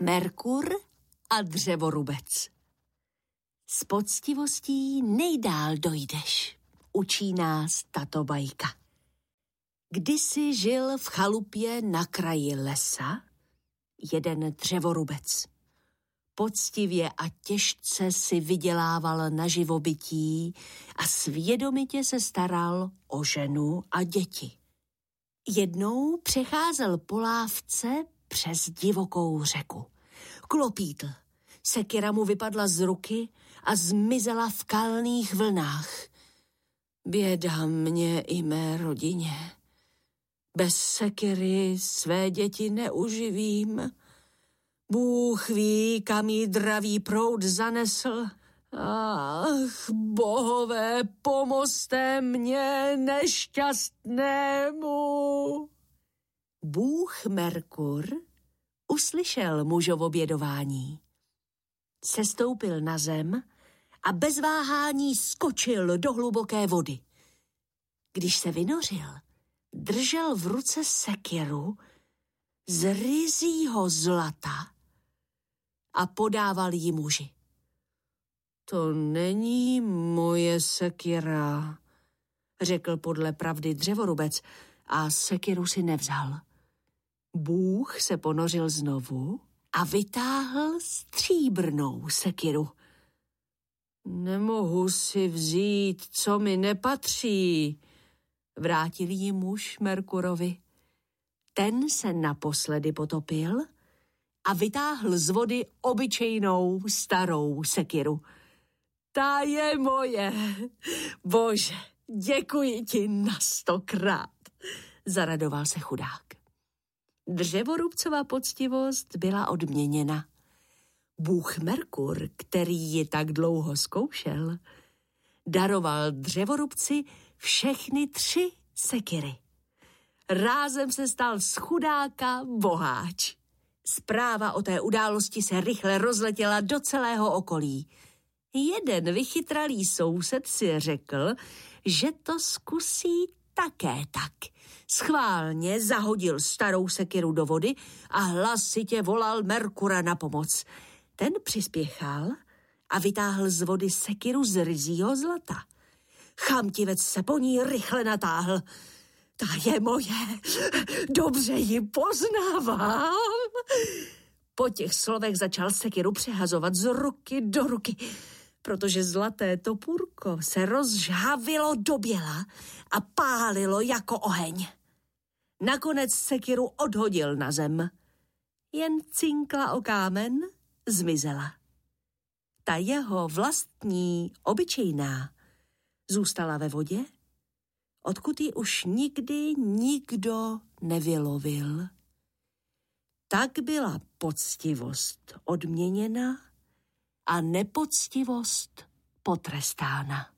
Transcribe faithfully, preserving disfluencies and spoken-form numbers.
Merkur a dřevorubec. S poctivostí nejdál dojdeš, učí nás tato bajka. Kdysi žil v chalupě na kraji lesa jeden dřevorubec. Poctivě a těžce si vydělával na živobytí a svědomitě se staral o ženu a děti. Jednou přecházel po lávce přes divokou řeku. Klopítl. Sekira mu vypadla z ruky a zmizela v kalných vlnách. Běda mě i mé rodině. Bez sekiry své děti neuživím. Bůh ví, kam jí dravý proud zanesl. Ach, bohové, pomozte mě nešťastnému. Bůh Merkur uslyšel mužovo bědování. Sestoupil na zem a bez váhání skočil do hluboké vody. Když se vynořil, držel v ruce sekiru z ryzího zlata a podával ji muži. To není moje sekira, řekl podle pravdy dřevorubec a sekiru si nevzal. Bůh se ponořil znovu a vytáhl stříbrnou sekiru. Nemohu si vzít, co mi nepatří, vrátil jí muž Merkurovi. Ten se naposledy potopil a vytáhl z vody obyčejnou starou sekiru. Ta je moje. Bože, děkuji ti na stokrát, zaradoval se chudák. Dřevorubcova poctivost byla odměněna. Bůh Merkur, který ji tak dlouho zkoušel, daroval dřevorubci všechny tři sekiry. Rázem se stal z chudáka boháč. Zpráva o té události se rychle rozletěla do celého okolí. Jeden vychytralý soused si řekl, že to zkusí také tak. Schválně zahodil starou sekiru do vody a hlasitě volal Merkura na pomoc. Ten přispěchal a vytáhl z vody sekiru z ryzího zlata. Chamtivec se po ní rychle natáhl. Ta je moje, dobře ji poznávám. Po těch slovech začal sekiru přehazovat z ruky do ruky, protože zlaté topůrko se rozžhavilo do běla a pálilo jako oheň. Nakonec sekiru odhodil na zem. Jen cinkla o kámen, zmizela. Ta jeho vlastní, obyčejná, zůstala ve vodě, odkud ji už nikdy nikdo nevylovil. Tak byla poctivost odměněna a nepoctivost potrestána.